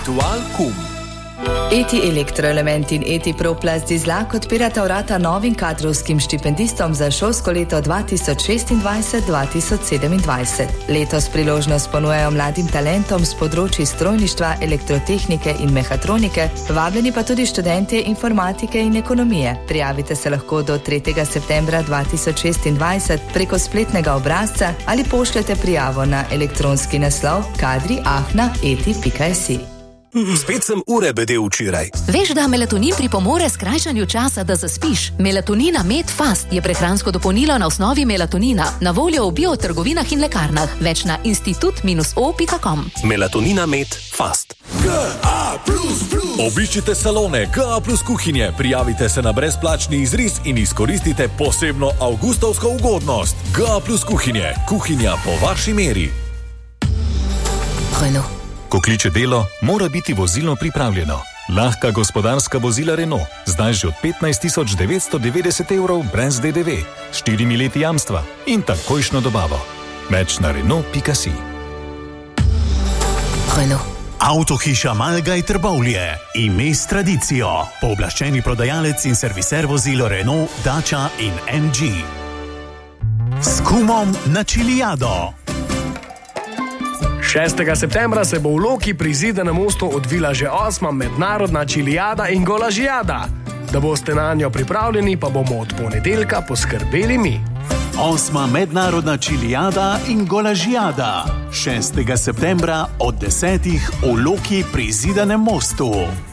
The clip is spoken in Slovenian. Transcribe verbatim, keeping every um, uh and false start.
Dualcum. E T Elektroelement in E T Proplast Dizlak odpirata vrata novim kadrovskim štipendistom za šolsko leto dva tisoč šestindvajset dva tisoč sedemindvajset. Letos priložnost ponujajo mladim talentom z področji strojništva, elektrotehnike in mehatronike, vabljeni pa tudi študentje informatike in ekonomije. Prijavite se lahko do tretjega septembra dva tisoč šestindvajset preko spletnega obrazca ali pošljete prijavo na elektronski naslov kadri afna e t pika si. Spet sem ure bedel včeraj. Veš, da melatonin pripomore skrajšanju časa, da zaspiš? Melatonina Med Fast je prehransko dopolnilo na osnovi melatonina, na voljo v biotrgovinah in lekarnah. Več na institut o pika com. Melatonina Med Fast. G A plus plus. Obiščite salone G A plus kuhinje, prijavite se na brezplačni izris in izkoristite posebno avgustovsko ugodnost. G A plus kuhinje, kuhinja po vaši meri. Renault. Ko kliče delo, mora biti vozilo pripravljeno. Lahka gospodarska vozila Renault, zdaj že od petnajst tisoč devetsto devetdeset evrov brez D D V, s štirimi leti jamstva in takojšno dobavo. Več na renault pika si. Renault. Avtohiša Malgaj Trbovlje, ime s tradicijo, pooblaščeni prodajalec in serviser vozilo Renault, Dacia in M G. S kumom na Čilijado. šestega septembra se bo v Loki pri Zidanem mostu odvila že osma mednarodna Čilijada in Golažijada. Da boste na njo pripravljeni, pa bomo od ponedeljka poskrbeli mi. Osma mednarodna Čilijada in Golažijada. šestega septembra od desetih v Loki pri Zidanem mostu.